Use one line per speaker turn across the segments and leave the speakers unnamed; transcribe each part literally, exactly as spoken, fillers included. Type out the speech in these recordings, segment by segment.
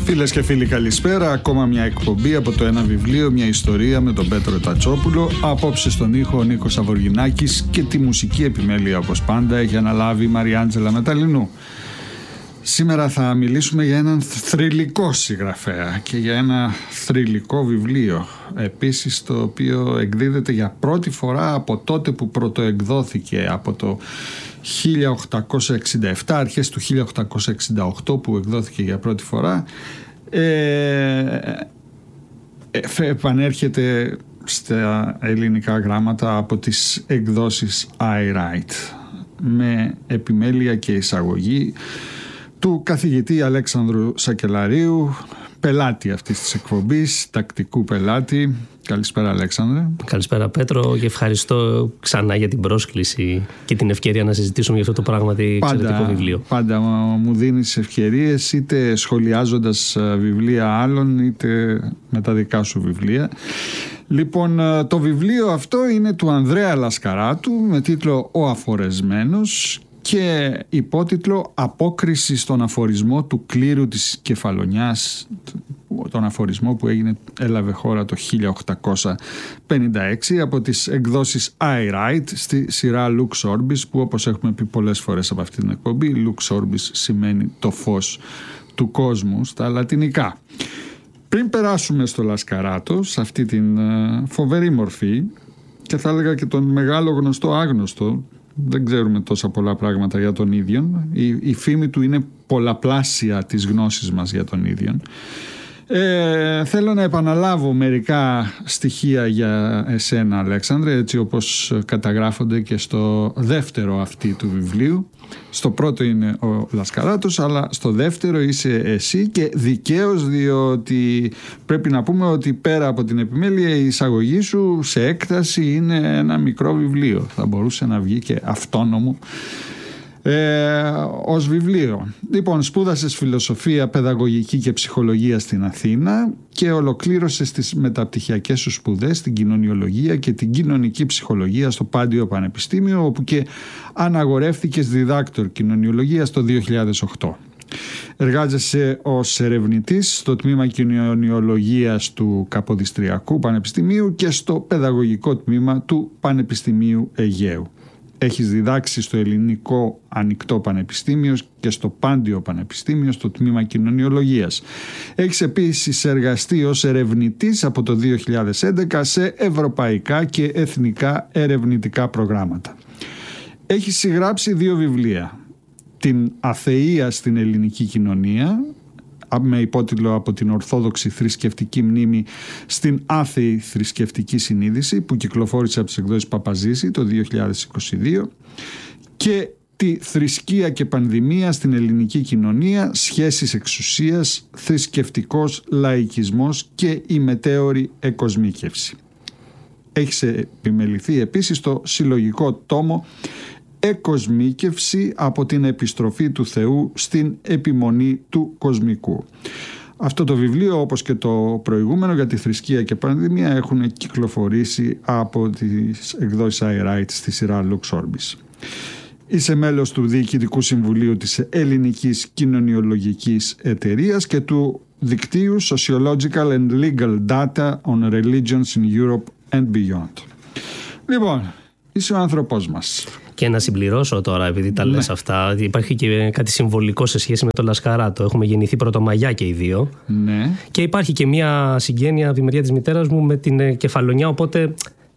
Φίλες και φίλοι, καλησπέρα. Ακόμα μια εκπομπή από το Ένα Βιβλίο, μια ιστορία με τον Πέτρο Τατσόπουλο. Απόψε στον ήχο ο Νίκος Αβοργινάκης και τη μουσική επιμέλεια, όπως πάντα, έχει αναλάβει η Μαριάντζελα Μεταλλινού. Σήμερα θα μιλήσουμε για έναν θρυλικό συγγραφέα και για ένα θρυλικό βιβλίο. Επίσης, το οποίο εκδίδεται για πρώτη φορά από τότε που πρωτοεκδόθηκε, από το χίλια οκτακόσια εξήντα επτά, αρχές του χίλια οκτακόσια εξήντα οκτώ που εκδόθηκε για πρώτη φορά. Ε, επανέρχεται στα ελληνικά γράμματα από τις εκδόσεις I Write, με επιμέλεια και εισαγωγή του καθηγητή Αλέξανδρου Σακελαρίου, πελάτη αυτής της εκπομπής, τακτικού πελάτη. Καλησπέρα, Αλέξανδρε.
Καλησπέρα, Πέτρο, και ευχαριστώ ξανά για την πρόσκληση και την ευκαιρία να συζητήσουμε για αυτό το πράγματι εξαιρετικό βιβλίο.
Πάντα μου δίνεις ευκαιρίες, είτε σχολιάζοντας βιβλία άλλων, είτε με τα δικά σου βιβλία. Λοιπόν, το βιβλίο αυτό είναι του Ανδρέα Λασκαράτου με τίτλο «Ο Αφορεσμένος» και υπότιτλο «Απόκριση στον αφορισμό του κλήρου της Κεφαλονιάς», τον αφορισμό που έγινε, έλαβε χώρα το χίλια οκτακόσια πενήντα έξι από τις εκδόσεις I Write στη σειρά Lux Orbis, που όπως έχουμε πει πολλές φορές από αυτή την εκπομπή, Lux Orbis σημαίνει το φως του κόσμου στα λατινικά. Πριν περάσουμε στο Λασκαράτο, σε αυτή την φοβερή μορφή, και θα έλεγα και τον μεγάλο γνωστό άγνωστο, δεν ξέρουμε τόσα πολλά πράγματα για τον ίδιον, η, η φήμη του είναι πολλαπλάσια της γνώσης μας για τον ίδιον. Ε, θέλω να επαναλάβω μερικά στοιχεία για εσένα, Αλέξανδρε, έτσι όπως καταγράφονται και στο δεύτερο αυτή του βιβλίου. Στο πρώτο είναι ο Λασκαράτος, αλλά στο δεύτερο είσαι εσύ, και δικαίως, διότι πρέπει να πούμε ότι πέρα από την επιμέλεια, η εισαγωγή σου σε έκταση είναι ένα μικρό βιβλίο. Θα μπορούσε να βγει και αυτόνομο Ε, ως βιβλίο. Λοιπόν, σπούδασες φιλοσοφία, παιδαγωγική και ψυχολογία στην Αθήνα και ολοκλήρωσες τις μεταπτυχιακές σου σπουδές στην κοινωνιολογία και την κοινωνική ψυχολογία στο Πάντιο Πανεπιστήμιο, όπου και αναγορεύτηκες διδάκτορ κοινωνιολογίας το δύο χιλιάδες οκτώ. Εργάζεσαι ως ερευνητής στο τμήμα κοινωνιολογίας του Καποδιστριακού Πανεπιστημίου και στο παιδαγωγικό τμήμα του Πανεπιστημίου Αιγαίου. Έχεις διδάξει στο Ελληνικό Ανοιχτό Πανεπιστήμιο και στο Πάντιο Πανεπιστήμιο στο τμήμα κοινωνιολογίας. Έχεις επίσης εργαστεί ως ερευνητής από το δύο χιλιάδες έντεκα σε ευρωπαϊκά και εθνικά ερευνητικά προγράμματα. Έχεις συγγράψει δύο βιβλία. Την Αθεία στην ελληνική κοινωνία, με υπότιτλο «Από την Ορθόδοξη θρησκευτική μνήμη στην άθεη θρησκευτική συνείδηση», που κυκλοφόρησε από τις εκδόσεις Παπαζήση το δύο χιλιάδες είκοσι δύο, και «Τη θρησκεία και πανδημία στην ελληνική κοινωνία, σχέσεις εξουσίας, θρησκευτικός λαϊκισμός και η μετέωρη εκοσμίκευση». Έχει επιμεληθεί επίσης το συλλογικό τόμο «Εκοσμίκευση από την επιστροφή του Θεού στην επιμονή του κοσμικού». Αυτό το βιβλίο, όπως και το προηγούμενο για τη θρησκεία και πανδημία, έχουν κυκλοφορήσει από τις εκδόσεις I Write στη σειρά Lux Orbis. Είσαι μέλος του Διοικητικού Συμβουλίου της Ελληνικής Κοινωνιολογικής Εταιρείας και του δικτύου Sociological and Legal Data on Religions in Europe and Beyond. Λοιπόν, είσαι ο άνθρωπός μας.
Και να συμπληρώσω τώρα, επειδή τα λες, ναι, αυτά, υπάρχει και κάτι συμβολικό σε σχέση με τον Λασκαράτο. Έχουμε γεννηθεί Πρωτομαγιά και οι δύο.
Ναι. Και
υπάρχει και μια συγγένεια από τη μεριά της μητέρας μου με την Κεφαλονιά, οπότε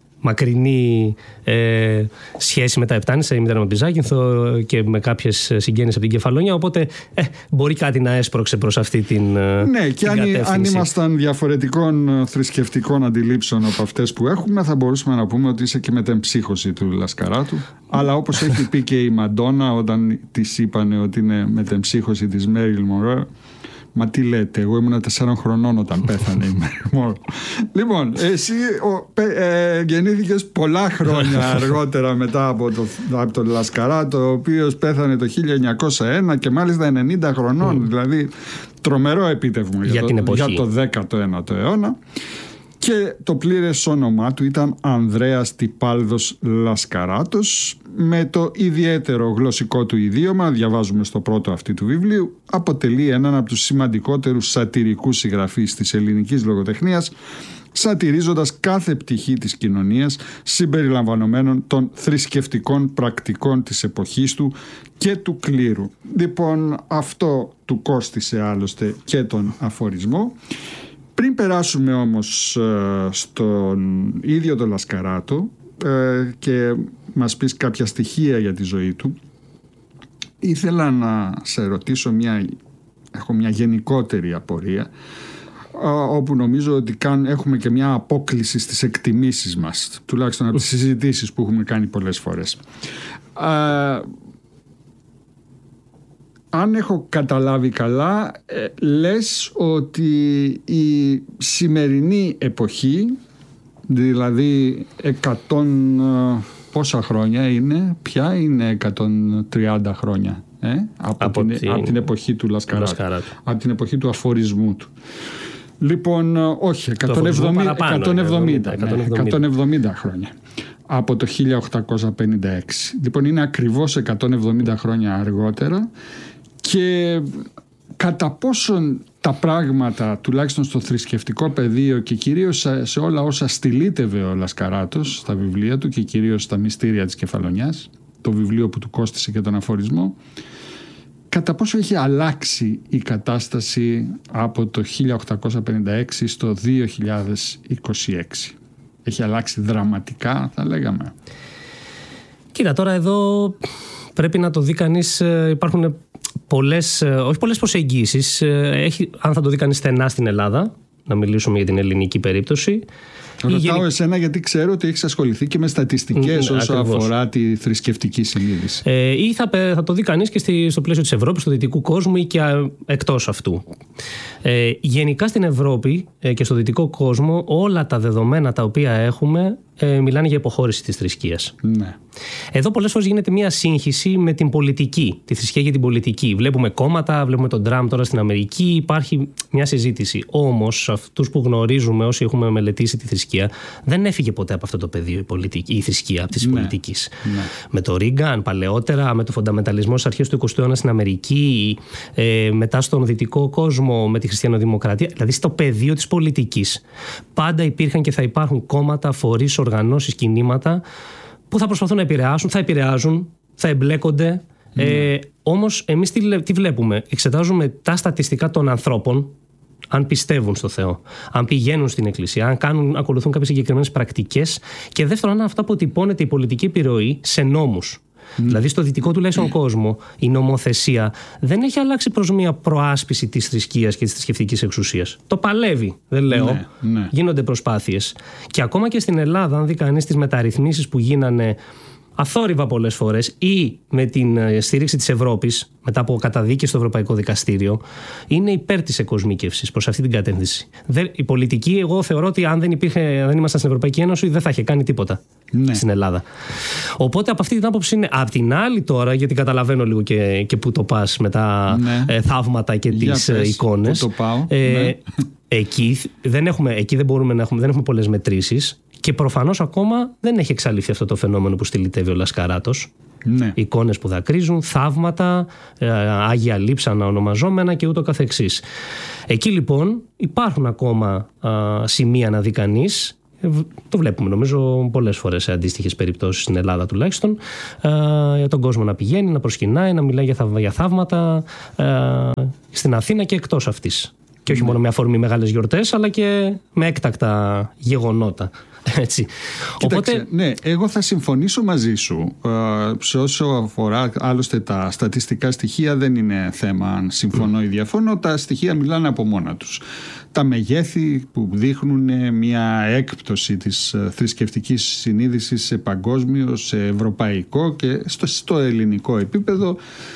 μακρινή ε, σχέση με τα Επτάνησα, η μητέρα με Μπιζάκυνθο και με κάποιες συγγένειες από την Κεφαλονιά, οπότε ε, μπορεί κάτι να έσπρωξε προς αυτή την,
ναι,
την
και αν, αν ήμασταν διαφορετικών θρησκευτικών αντιλήψεων από αυτές που έχουμε, θα μπορούσαμε να πούμε ότι είσαι και μετεμψύχωση του Λασκαράτου. Αλλά όπως έχει πει και η Μαντόνα όταν της είπανε ότι είναι μετεμψύχωση της Μέριλ Μονρό, μα τι λέτε, εγώ ήμουν τεσσάρων χρονών όταν πέθανε η Μέριλ. Λοιπόν, εσύ ο, ε, γεννήθηκες πολλά χρόνια αργότερα μετά από, το, από τον Λασκαράτο, ο οποίος πέθανε το χίλια εννιακόσια ένα και μάλιστα ενενήντα χρονών, mm. δηλαδή τρομερό επίτευγμα για,
για,
το,
την εποχή.
για το δέκατο ένατο αιώνα. Και το πλήρες όνομά του ήταν Ανδρέας Τυπάλδος Λασκαράτος. Με το ιδιαίτερο γλωσσικό του ιδίωμα, διαβάζουμε στο πρώτο αυτή του βιβλίου, αποτελεί έναν από τους σημαντικότερους σατυρικούς συγγραφείς της ελληνικής λογοτεχνίας, σατυρίζοντας κάθε πτυχή της κοινωνίας, συμπεριλαμβανομένων των θρησκευτικών πρακτικών της εποχής του και του κλήρου. Λοιπόν, αυτό του κόστισε άλλωστε και τον αφορισμό. Πριν περάσουμε όμως στον ίδιο τον Λασκαράτο και μας πεις κάποια στοιχεία για τη ζωή του, ήθελα να σε ρωτήσω μια, έχω μια γενικότερη απορία, όπου νομίζω ότι έχουμε και μια απόκλιση στις εκτιμήσεις μας, τουλάχιστον από τις συζητήσεις που έχουμε κάνει πολλές φορές. Α, αν έχω καταλάβει καλά, ε, λες ότι η σημερινή εποχή, δηλαδή εκατόν πόσα χρόνια είναι, ποια είναι εκατόν τριάντα χρόνια ε? από, από, την, την... από την εποχή του Λασκαράτου, Λασκαράτου. Από την εποχή του αφορισμού του. Λοιπόν, όχι, εκατόν εβδομήντα, εκατόν εβδομήντα, ναι, εκατόν εβδομήντα χρόνια από το χίλια οκτακόσια πενήντα έξι. Λοιπόν, είναι ακριβώς εκατόν εβδομήντα χρόνια αργότερα. Και κατά πόσον τα πράγματα, τουλάχιστον στο θρησκευτικό πεδίο και κυρίως σε όλα όσα στυλίτευε ο Λασκαράτος στα βιβλία του και κυρίως στα μυστήρια της Κεφαλονιάς, το βιβλίο που του κόστισε και τον αφορισμό, κατά πόσο έχει αλλάξει η κατάσταση από το χίλια οκτακόσια πενήντα έξι στο δύο χιλιάδες είκοσι έξι. Έχει αλλάξει δραματικά, θα λέγαμε.
Κοίτα, τώρα εδώ πρέπει να το δει κανείς, υπάρχουν πολλές, όχι πολλές προσεγγίσεις. Έχει, αν θα το δει κανείς στενά στην Ελλάδα, να μιλήσουμε για την ελληνική περίπτωση.
Ρωτάω γενι... εσένα γιατί ξέρω ότι έχεις ασχοληθεί και με στατιστικές mm, όσο ακριβώς. αφορά τη θρησκευτική συνείδηση.
Ε, ή θα, θα το δει κανείς και στη, στο πλαίσιο της Ευρώπης, του δυτικού κόσμου ή και εκτός αυτού. Ε, γενικά στην Ευρώπη ε, και στο δυτικό κόσμο όλα τα δεδομένα τα οποία έχουμε ε, μιλάνε για υποχώρηση της θρησκείας.
Ναι.
Εδώ πολλές φορές γίνεται μια σύγχυση με την πολιτική, τη θρησκεία και την πολιτική. Βλέπουμε κόμματα, βλέπουμε τον Τραμπ τώρα στην Αμερική, υπάρχει μια συζήτηση. Όμως, αυτούς που γνωρίζουμε, όσοι έχουμε μελετήσει τη θρησκεία, δεν έφυγε ποτέ από αυτό το πεδίο η, πολιτική, η θρησκεία της ναι. πολιτικής. Ναι. Με το Ρίγκαν, παλαιότερα, με το φονταμεταλισμό στις αρχές του εικοστού αιώνα στην Αμερική, ε, μετά στον δυτικό κόσμο, με τη χριστιανοδημοκρατία, δηλαδή στο πεδίο της πολιτικής. Πάντα υπήρχαν και θα υπάρχουν κόμματα, φορείς, οργανώσεις, κινήματα που θα προσπαθούν να επηρεάσουν, θα επηρεάζουν, θα εμπλέκονται. Mm. Ε, όμως εμείς τι, τι βλέπουμε? Εξετάζουμε τα στατιστικά των ανθρώπων, αν πιστεύουν στο Θεό, αν πηγαίνουν στην εκκλησία, αν κάνουν, ακολουθούν κάποιες συγκεκριμένες πρακτικές, και δεύτερον, αν αυτά αποτυπώνεται η πολιτική επιρροή σε νόμους. Mm. Δηλαδή στο δυτικό τουλάχιστον mm. κόσμο η νομοθεσία δεν έχει αλλάξει προς μια προάσπιση της θρησκείας και της θρησκευτικής εξουσίας. Το παλεύει, δεν λέω. Ναι, ναι. Γίνονται προσπάθειες. Και ακόμα και στην Ελλάδα, αν δει κανείς τις μεταρρυθμίσεις που γίνανε αθόρυβα πολλές φορές ή με την στήριξη της Ευρώπης, μετά από καταδίκη στο Ευρωπαϊκό Δικαστήριο, είναι υπέρ της εκοσμίκευσης προς αυτή την κατεύθυνση. Η πολιτική, εγώ θεωρώ ότι αν δεν, υπήρχε, αν δεν ήμασταν στην Ευρωπαϊκή Ένωση, δεν θα είχε κάνει τίποτα ναι. στην Ελλάδα. Οπότε από αυτή την άποψη είναι. Απ' την άλλη τώρα, γιατί καταλαβαίνω λίγο και, και πού το πας με τα ναι. ε, θαύματα και για τις πες, εικόνες.
Πού το πάω.
Ε, ναι. Εκεί, δεν, έχουμε, εκεί δεν μπορούμε να έχουμε, δεν έχουμε πολλές μετρήσεις. Και προφανώς ακόμα δεν έχει εξαλειφθεί αυτό το φαινόμενο που στυλιτεύει ο Λασκαράτος. Ναι. Εικόνες που δακρύζουν, θαύματα, άγια λείψανα ονομαζόμενα και ούτω καθεξής. Εκεί λοιπόν υπάρχουν ακόμα α, σημεία να δει κανείς. Το βλέπουμε νομίζω πολλές φορές σε αντίστοιχες περιπτώσεις στην Ελλάδα τουλάχιστον, α, για τον κόσμο να πηγαίνει, να προσκυνάει, να μιλάει για, θαυ, για θαύματα α, στην Αθήνα και εκτός αυτής. Και όχι ναι. μόνο με αφορμή μεγάλες γιορτές, αλλά και με έκτακτα γεγονότα. Έτσι.
Κοίταξε,
Οπότε...
ναι, εγώ θα συμφωνήσω μαζί σου ε, σε όσο αφορά, άλλωστε τα στατιστικά στοιχεία δεν είναι θέμα αν συμφωνώ ή διαφωνώ, τα στοιχεία μιλάνε από μόνα τους. Τα μεγέθη που δείχνουν μια έκπτωση της θρησκευτικής συνείδησης σε παγκόσμιο, σε ευρωπαϊκό και στο, στο ελληνικό επίπεδο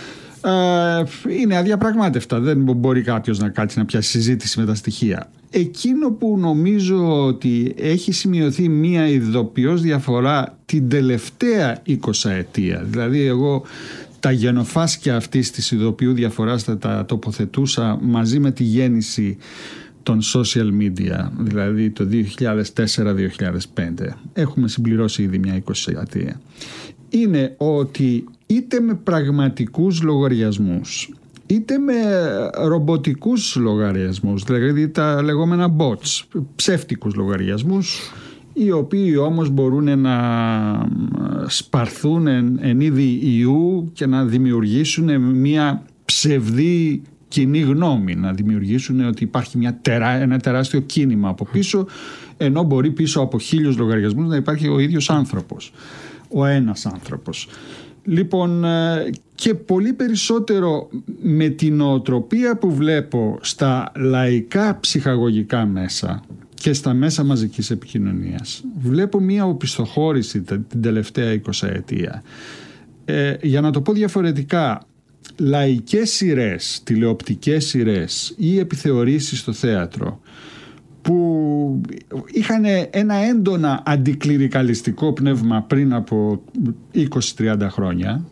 είναι αδιαπραγμάτευτα. Δεν μπορεί κάποιος να κάτσει να πιάσει συζήτηση με τα στοιχεία. Εκείνο που νομίζω ότι έχει σημειωθεί μία ειδοποιώς διαφορά την τελευταία εικοσαετία, δηλαδή εγώ τα γενοφάσκια αυτής της ειδοποιού διαφοράς θα τα τοποθετούσα μαζί με τη γέννηση των social media, δηλαδή το δύο χιλιάδες τέσσερα δύο χιλιάδες πέντε, έχουμε συμπληρώσει ήδη μια εικοσαετία, είναι ότι είτε με πραγματικούς λογαριασμούς είτε με ρομποτικούς λογαριασμούς, δηλαδή τα λεγόμενα bots, ψεύτικους λογαριασμούς, οι οποίοι όμως μπορούν να σπαρθούν εν, εν είδη ιού και να δημιουργήσουν μια ψευδή κοινή γνώμη, να δημιουργήσουν ότι υπάρχει μια τερά, ένα τεράστιο κίνημα από πίσω, ενώ μπορεί πίσω από χίλιους λογαριασμούς να υπάρχει ο ίδιος άνθρωπος, ο ένας άνθρωπος. Λοιπόν, και πολύ περισσότερο με την νοοτροπία που βλέπω στα λαϊκά ψυχαγωγικά μέσα και στα μέσα μαζικής επικοινωνίας, βλέπω μια οπισθοχώρηση την τελευταία εικοσαετία. Ε, για να το πω διαφορετικά, λαϊκές σειρές, τηλεοπτικές σειρές ή επιθεωρήσεις στο θέατρο που είχαν ένα έντονα αντικληρικαλιστικό πνεύμα πριν από είκοσι με τριάντα χρόνια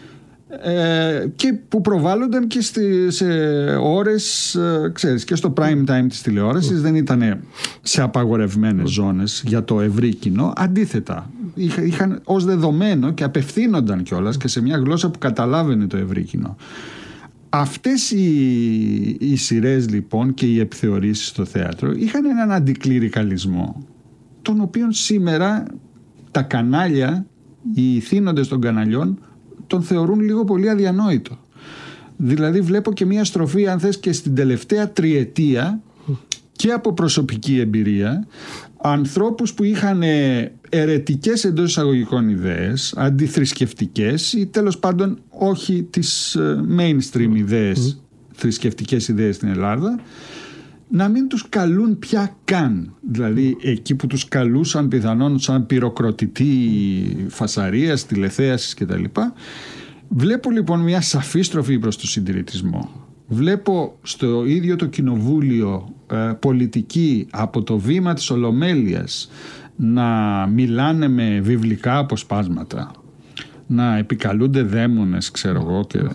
ε, και που προβάλλονταν και στη, σε ώρες, ε, ξέρεις, και στο prime time της τηλεόρασης, δεν ήταν σε απαγορευμένες ζώνες για το ευρύ κοινό. Αντίθετα, είχαν, είχαν ως δεδομένο και απευθύνονταν κιόλας και σε μια γλώσσα που καταλάβαινε το ευρύ κοινό. Αυτές οι, οι σειρές λοιπόν και οι επιθεωρήσεις στο θέατρο είχαν έναν αντικληρικαλισμό, τον οποίον σήμερα τα κανάλια, οι θύνοντες των καναλιών, τον θεωρούν λίγο πολύ αδιανόητο. Δηλαδή βλέπω και μια στροφή, αν θες, και στην τελευταία τριετία, και από προσωπική εμπειρία, ανθρώπους που είχαν αιρετικές εντός εισαγωγικών ιδέες, αντιθρησκευτικές ή τέλος πάντων όχι τις mainstream ιδέες, mm. θρησκευτικές ιδέες στην Ελλάδα, να μην τους καλούν πια καν. Δηλαδή εκεί που τους καλούσαν πιθανόν σαν πυροκροτητή φασαρίας, τηλεθέασης κτλ. Βλέπω λοιπόν μια σαφή στροφή προς τον συντηρητισμό. Βλέπω στο ίδιο το κοινοβούλιο ε, πολιτικοί από το βήμα της Ολομέλειας να μιλάνε με βιβλικά αποσπάσματα, να επικαλούνται δαίμονες, ξέρω εγώ, και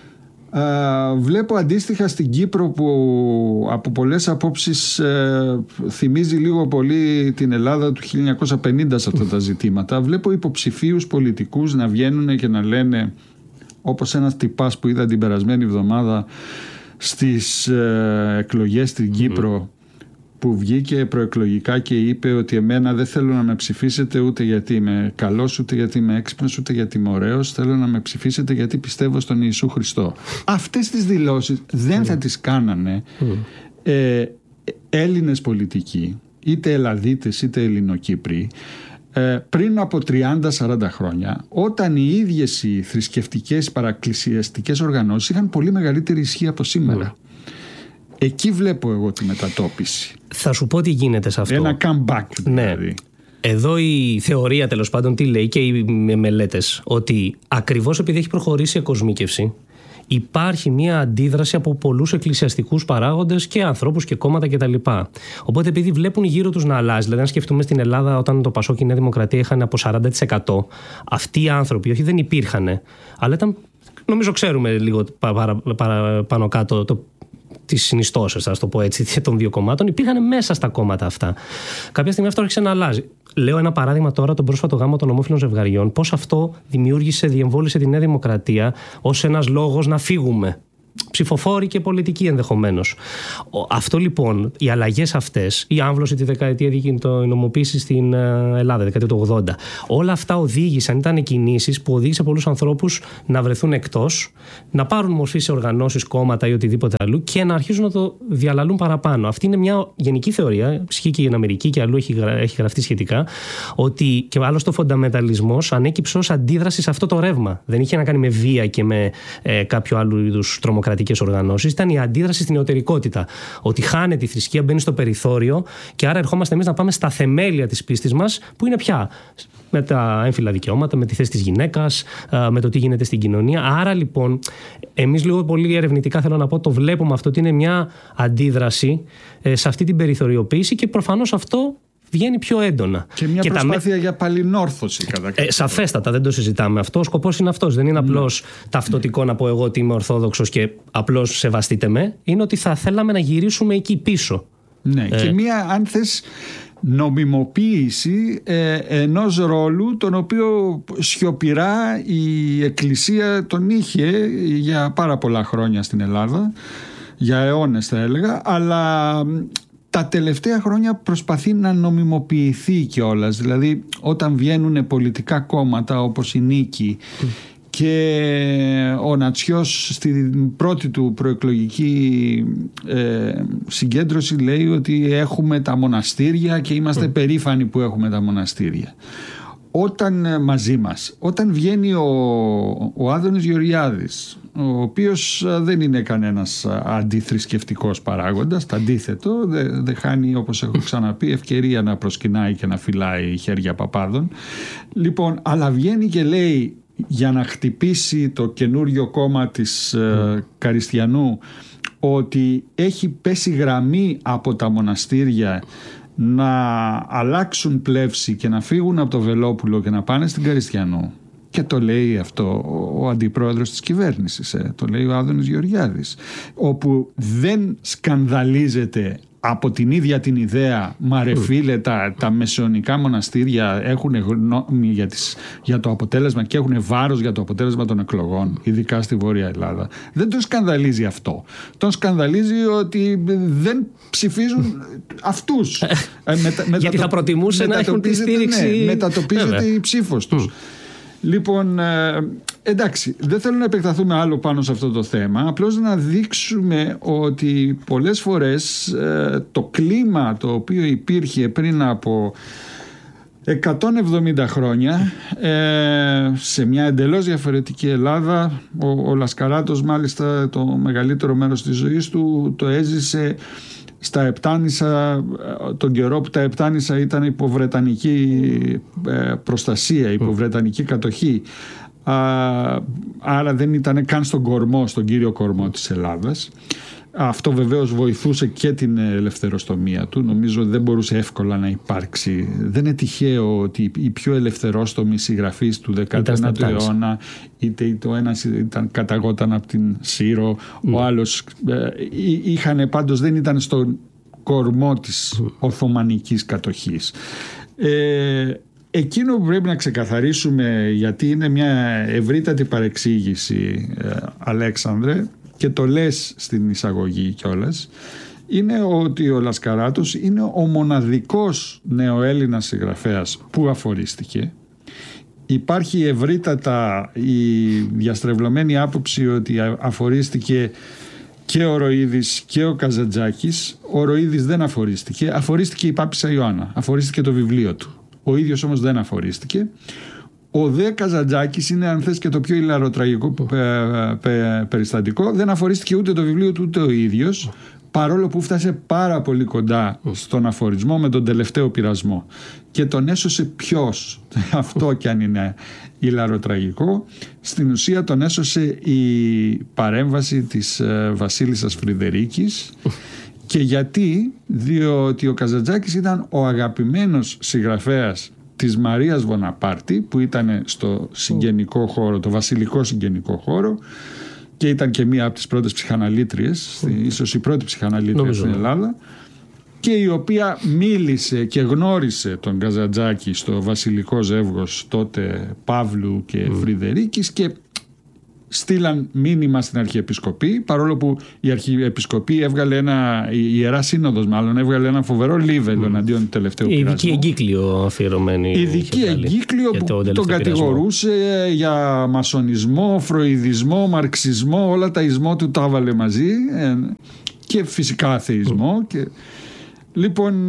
ε, βλέπω αντίστοιχα στην Κύπρο, που από πολλές απόψεις ε, θυμίζει λίγο πολύ την Ελλάδα του χίλια εννιακόσια πενήντα σε αυτά τα ζητήματα. Βλέπω υποψηφίους πολιτικούς να βγαίνουν και να λένε, όπως ένας τυπάς που είδα την περασμένη εβδομάδα στις ε, εκλογές στην Κύπρο, mm. που βγήκε προεκλογικά και είπε ότι εμένα δεν θέλω να με ψηφίσετε ούτε γιατί είμαι καλός, ούτε γιατί είμαι έξυπνος, ούτε γιατί είμαι ωραίος, θέλω να με ψηφίσετε γιατί πιστεύω στον Ιησού Χριστό. Αυτές τις δηλώσεις δεν mm. θα τις κάνανε mm. ε, Έλληνες πολιτικοί, είτε Ελλαδίτες είτε Ελληνοκύπροι, πριν από τριάντα σαράντα χρόνια, όταν οι ίδιες οι θρησκευτικές παρακλησιαστικές οργανώσεις είχαν πολύ μεγαλύτερη ισχύ από σήμερα. Mm. Εκεί βλέπω εγώ τη μετατόπιση.
Θα σου πω τι γίνεται σε αυτό.
Ένα comeback δηλαδή.
Ναι. Εδώ η θεωρία, τέλος πάντων, τι λέει, και οι μελέτες, ότι ακριβώς επειδή έχει προχωρήσει η εκοσμίκευση, υπάρχει μια αντίδραση από πολλούς εκκλησιαστικούς παράγοντες και ανθρώπους και κόμματα κτλ. Οπότε, επειδή βλέπουν γύρω τους να αλλάζει, δηλαδή, αν σκεφτούμε στην Ελλάδα, όταν το Πασόκ και η Νέα Δημοκρατία είχαν από σαράντα τοις εκατό, αυτοί οι άνθρωποι, όχι δεν υπήρχαν, αλλά ήταν, νομίζω, ξέρουμε λίγο παρα, παρα, πάνω κάτω το, τις συνιστώσεις, ας το πω έτσι, των δύο κομμάτων, υπήρχαν μέσα στα κόμματα αυτά. Κάποια στιγμή αυτό άρχισε να αλλάζει. Λέω ένα παράδειγμα τώρα, τον πρόσφατο γάμο των ομόφυλων ζευγαριών, πώς αυτό δημιούργησε, διεμβόλησε τη Νέα Δημοκρατία ως ένας λόγος να φύγουμε. Ψηφοφόροι και πολιτικοί ενδεχομένως. Αυτό λοιπόν, οι αλλαγές αυτές, η άμβλωση τη δεκαετία η νομοποίηση στην Ελλάδα, δεκαετία του ογδόντα, όλα αυτά οδήγησαν, ήταν κινήσεις που οδήγησαν πολλούς ανθρώπους να βρεθούν εκτός, να πάρουν μορφή σε οργανώσεις, κόμματα ή οτιδήποτε αλλού και να αρχίζουν να το διαλαλούν παραπάνω. Αυτή είναι μια γενική θεωρία, ισχύει και στην Αμερική και αλλού έχει, έχει γραφτεί σχετικά, ότι και άλλωστε ο φονταμεταλισμός ανέκυψε ως αντίδραση σε αυτό το ρεύμα. Δεν είχε να κάνει με βία και με ε, κάποιο άλλου είδους τρομοκρατικές οργανώσεις. Ήταν η αντίδραση στην νεωτερικότητα. Ότι χάνεται η θρησκεία, μπαίνει στο περιθώριο και άρα ερχόμαστε εμείς να πάμε στα θεμέλια της πίστης μας, που είναι πια με τα έμφυλα δικαιώματα, με τη θέση της γυναίκας, με το τι γίνεται στην κοινωνία. Άρα λοιπόν, εμείς λίγο πολύ ερευνητικά θέλω να πω, το βλέπουμε αυτό ότι είναι μια αντίδραση σε αυτή την περιθωριοποίηση και προφανώς αυτό βγαίνει πιο έντονα.
Και μια και προσπάθεια τα... για παλινόρθωση κατά κάποιο.
Ε, σαφέστατα, δεν το συζητάμε αυτό. Ο σκοπός είναι αυτός. Δεν είναι απλώς mm. ταυτοτικό να πω εγώ ότι είμαι Ορθόδοξος και απλώς σεβαστείτε με. Είναι ότι θα θέλαμε να γυρίσουμε εκεί πίσω.
Ναι, ε. και μία, αν θες, νομιμοποίηση ε, ενός ρόλου τον οποίο σιωπηρά η Εκκλησία τον είχε για πάρα πολλά χρόνια στην Ελλάδα, για αιώνες θα έλεγα, αλλά τα τελευταία χρόνια προσπαθεί να νομιμοποιηθεί κιόλας. Δηλαδή όταν βγαίνουν πολιτικά κόμματα όπως η Νίκη mm. και ο Νατσιός στην πρώτη του προεκλογική ε, συγκέντρωση λέει ότι έχουμε τα μοναστήρια και είμαστε mm. περήφανοι που έχουμε τα μοναστήρια. Όταν μαζί μας, όταν βγαίνει ο, ο Άδωνης Γεωργιάδης, ο οποίος δεν είναι κανένας αντιθρησκευτικός παράγοντας, το αντίθετο, δεν δε χάνει, όπως έχω ξαναπεί, ευκαιρία να προσκυνάει και να φυλάει χέρια παπάδων. Λοιπόν, αλλά βγαίνει και λέει, για να χτυπήσει το καινούριο κόμμα της mm. Καριστιανού, ότι έχει πέσει γραμμή από τα μοναστήρια να αλλάξουν πλεύση και να φύγουν από το Βελόπουλο και να πάνε στην Καριστιανού. Και το λέει αυτό ο αντιπρόεδρος της κυβέρνησης, ε, το λέει ο Άδωνης Γεωργιάδης, όπου δεν σκανδαλίζεται από την ίδια την ιδέα, μα ρε φίλε, τα, τα μεσαιωνικά μοναστήρια έχουν γνώμη για, τις, για το αποτέλεσμα και έχουν βάρος για το αποτέλεσμα των εκλογών, ειδικά στη Βόρεια Ελλάδα. Δεν τον σκανδαλίζει αυτό. Τον σκανδαλίζει ότι δεν ψηφίζουν αυτούς. ε, μετα, μετα,
Γιατί θα προτιμούσε να έχουν τη στήριξη.
Ναι, μετατοπίζεται η ψήφος τους. Λοιπόν, εντάξει, δεν θέλω να επεκταθούμε άλλο πάνω σε αυτό το θέμα, απλώς να δείξουμε ότι πολλές φορές το κλίμα το οποίο υπήρχε πριν από εκατόν εβδομήντα χρόνια σε μια εντελώς διαφορετική Ελλάδα, ο, ο Λασκαράτος μάλιστα το μεγαλύτερο μέρος της ζωής του το έζησε στα Επτάνησα, τον καιρό που τα Επτάνησα ήταν υπό βρετανική προστασία, υπό βρετανική κατοχή. Άρα δεν ήταν καν στον κορμό, στον κύριο κορμό της Ελλάδας. Αυτό βεβαίως βοηθούσε και την ελευθεροστομία του. Νομίζω δεν μπορούσε εύκολα να υπάρξει. Δεν είναι τυχαίο ότι οι πιο ελευθερόστομοι συγγραφείς του δέκατου ένατου αιώνα, είτε το ένας ήταν, καταγόταν από την Σύρο, mm. ο άλλος ε, είχαν, πάντως δεν ήταν στον κορμό της mm. Οθωμανικής κατοχής. Ε, Εκείνο που πρέπει να ξεκαθαρίσουμε, γιατί είναι μια ευρύτατη παρεξήγηση, ε, Αλέξανδρε, και το λες στην εισαγωγή κιόλας, είναι ότι ο Λασκαράτος είναι ο μοναδικός νεοέλληνας συγγραφέας που αφορίστηκε. Υπάρχει ευρύτατα η διαστρεβλωμένη άποψη ότι αφορίστηκε και ο Ροΐδης και ο Καζαντζάκης. Ο Ροΐδης δεν αφορίστηκε, αφορίστηκε η Πάπισσα Ιωάννα, αφορίστηκε το βιβλίο του. Ο ίδιος όμως δεν αφορίστηκε. Ο δε Καζαντζάκης είναι, αν θες, και το πιο ηλαροτραγικό πε, πε, περιστατικό. Δεν αφορίστηκε ούτε το βιβλίο του ούτε ο ίδιος, παρόλο που φτάσε πάρα πολύ κοντά στον αφορισμό με τον τελευταίο πειρασμό. Και τον έσωσε ποιος? Αυτό κι αν είναι ηλαροτραγικό. Στην ουσία τον έσωσε η παρέμβαση της βασίλισσας Φρυδερίκης. Και γιατί? Διότι ο Καζαντζάκης ήταν ο αγαπημένος συγγραφέας της Μαρίας Βοναπάρτη, που ήταν στο συγγενικό χώρο, το βασιλικό συγγενικό χώρο, και ήταν και μία από τις πρώτες ψυχαναλήτριες, mm. ίσως η πρώτη ψυχαναλήτρια Νομίζω. στην Ελλάδα, και η οποία μίλησε και γνώρισε τον Καζαντζάκη στο βασιλικό ζεύγος τότε Παύλου και mm. Φρυδερίκης, και στείλαν μήνυμα στην Αρχιεπισκοπή, παρόλο που η Αρχιεπισκοπή έβγαλε ένα, η Ιερά Σύνοδος μάλλον, έβγαλε ένα φοβερό λίβελο εναντίον του τελευταίου πειρασμού.
Ειδική εγκύκλιο αφιερωμένη.
Ειδική εγκύκλιο που το τον κατηγορούσε για μασονισμό, φροηδισμό, μαρξισμό, όλα τα ισμό του τα έβαλε μαζί, και φυσικά αθεισμό. Mm. Και, λοιπόν,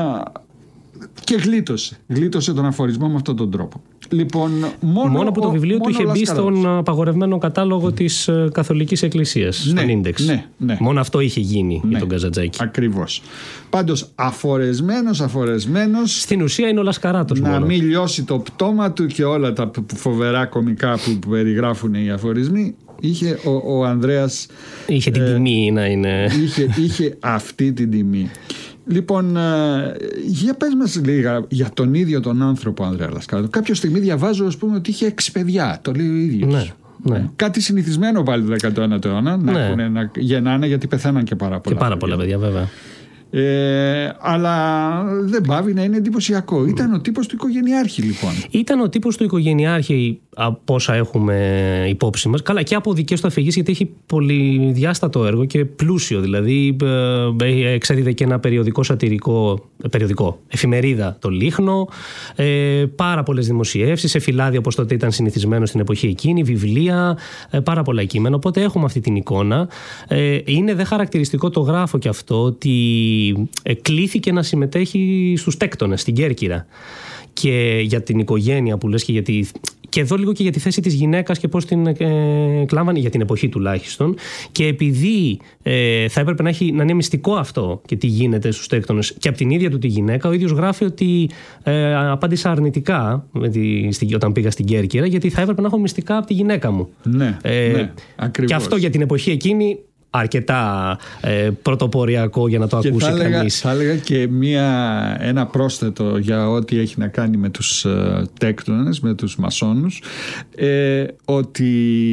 και γλίτωσε. Γλίτωσε τον αφορισμό με αυτόν τον τρόπο. Λοιπόν, μόνο,
μόνο που το βιβλίο του είχε μπει στον απαγορευμένο κατάλογο της Καθολικής Εκκλησίας,
ναι,
στον ίντεξ.
Ναι, ναι.
Μόνο αυτό είχε γίνει ναι, για τον Καζαντζάκη.
Ακριβώς. Πάντως, αφορεσμένος, αφορεσμένος.
Στην ουσία είναι ο Λασκαράτος
να
μόνο.
μην λιώσει το πτώμα του και όλα τα φοβερά κομικά που περιγράφουν οι αφορισμοί. Είχε ο, ο Ανδρέας.
Είχε την ε, τιμή να είναι.
Είχε, είχε αυτή την τιμή. Λοιπόν, για πες μας λίγα για τον ίδιο τον άνθρωπο Ανδρέα Λασκαράτο. Κάποια στιγμή διαβάζω, ας πούμε, ότι είχε έξι παιδιά. Το λέει ο ίδιος.
Ναι, ναι.
Κάτι συνηθισμένο πάλι του δέκατου ένατου αιώνα.
Ναι.
Να, έχουν, να γεννάνε, γιατί πεθαίναν και πάρα πολλά.
Και πάρα πολλά παιδιά, βέβαια.
Ε, αλλά δεν πάβει να είναι εντυπωσιακό. Ήταν ο τύπος του οικογενειάρχη, λοιπόν.
Ήταν ο τύπος του οικογενειάρχη, από όσα έχουμε υπόψη μας. Καλά, και από δικές του αφηγήσεις, γιατί έχει πολυδιάστατο έργο και πλούσιο. Δηλαδή, εξέδιδε και ένα περιοδικό σατυρικό, περιοδικό, εφημερίδα, το Λίχνο, ε, πάρα πολλές δημοσιεύσεις, σε φυλάδια όπως τότε ήταν συνηθισμένο στην εποχή εκείνη, βιβλία, ε, πάρα πολλά κείμενα. Οπότε έχουμε αυτή την εικόνα. Ε, είναι δε χαρακτηριστικό, το γράφω και αυτό, ότι κλήθηκε να συμμετέχει στους τέκτονες στην Κέρκυρα, και για την οικογένεια που λες, και, για τη... και εδώ λίγο και για τη θέση της γυναίκας και πώς την ε, κλάμβανε, για την εποχή τουλάχιστον, και επειδή ε, θα έπρεπε να, έχει, να είναι μυστικό αυτό και τι γίνεται στους τέκτονες και από την ίδια του τη γυναίκα, ο ίδιος γράφει ότι ε, απάντησα αρνητικά τη, στη, όταν πήγα στην Κέρκυρα, γιατί θα έπρεπε να έχω μυστικά από τη γυναίκα μου.
Ναι, ε, ναι, ακριβώς.
Και αυτό για την εποχή εκείνη αρκετά ε, πρωτοποριακό για να το
και
ακούσει
θα έλεγα,
κανείς.
Θα έλεγα και μία, ένα πρόσθετο για ό,τι έχει να κάνει με τους ε, τέκτονες, με τους μασόνους, ε, ότι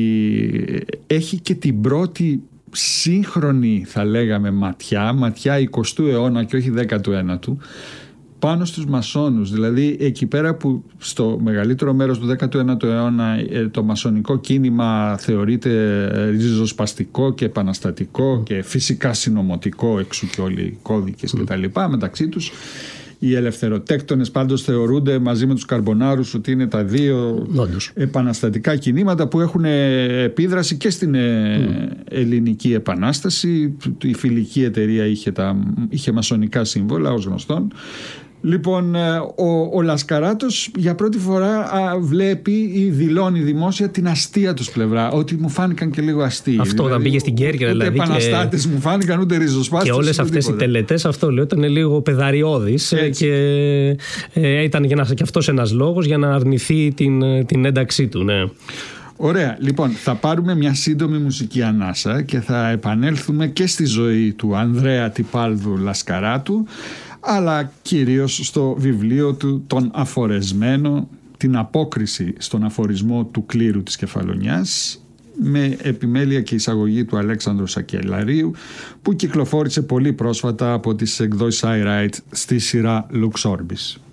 έχει και την πρώτη σύγχρονη, θα λέγαμε, ματιά, ματιά εικοστού αιώνα και όχι δέκατου ένατου, πάνω στους μασόνους. Δηλαδή εκεί πέρα που στο μεγαλύτερο μέρος του δέκατου ένατου αιώνα το μασονικό κίνημα θεωρείται ριζοσπαστικό και επαναστατικό και φυσικά συνωμοτικό, εξού και όλοι οι κώδικες mm. κτλ. Μεταξύ τους οι ελευθεροτέκτονες πάντως θεωρούνται μαζί με τους καρμπονάρους ότι είναι τα δύο Όντως. επαναστατικά κινήματα που έχουν επίδραση και στην mm. ελληνική επανάσταση. Η φιλική εταιρεία είχε, τα, είχε μασονικά σύμβολα ως γνωστόν. Λοιπόν, ο, ο Λασκαράτος για πρώτη φορά α, βλέπει ή δηλώνει δημόσια την αστεία τους πλευρά, ότι μου φάνηκαν και λίγο αστείοι. Αυτό
δηλαδή, όταν πήγε στην Κέρκυρα, δηλαδή.
Ούτε επαναστάτες και... μου φάνηκαν, ούτε ριζοσπάστες.
Και όλες αυτές οι τελετές, αυτό λέω, ήταν λίγο πεδαριώδης και ε, ήταν και, και αυτός ένας λόγος για να αρνηθεί την, την ένταξή του, ναι.
Ωραία, λοιπόν, θα πάρουμε μια σύντομη μουσική ανάσα και θα επανέλθουμε και στη ζωή του Ανδρέα Τυπάλδου Λασκαράτου, αλλά κυρίως στο βιβλίο του «Τον αφορεσμένο», την απόκριση στον αφορισμό του κλήρου της Κεφαλονιάς, με επιμέλεια και εισαγωγή του Αλέξανδρου Σακελαρίου, που κυκλοφόρησε πολύ πρόσφατα από τις εκδόσεις iWrite στη σειρά Lux Orbis.